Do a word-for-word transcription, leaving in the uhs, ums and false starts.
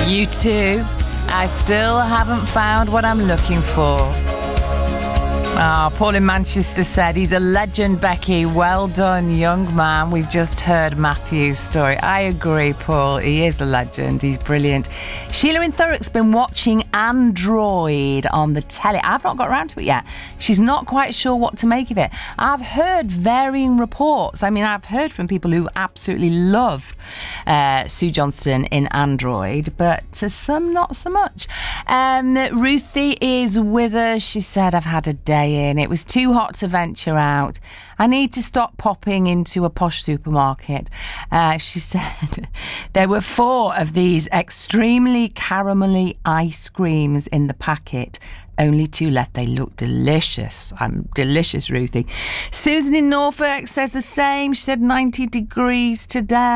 You too. I still haven't found what I'm looking for. Ah, oh, Paul in Manchester said, he's a legend, Becky. Well done, young man. We've just heard Matthew's story. I agree, Paul. He is a legend. He's brilliant. Sheila in Thurrock's been watching Android on the telly. I've not got around to it yet. She's not quite sure what to make of it. I've heard varying reports. I mean, I've heard from people who absolutely love uh, Sue Johnston in Android, but to some, not so much. Um, Ruthie is with us. She said, I've had a day in. It was too hot to venture out. I need to stop popping into a posh supermarket. Uh, she said there were four of these extremely caramelly ice creams in the packet. Only two left. They look delicious. I'm delicious, Ruthie. Susan in Norfolk says the same. She said ninety degrees today.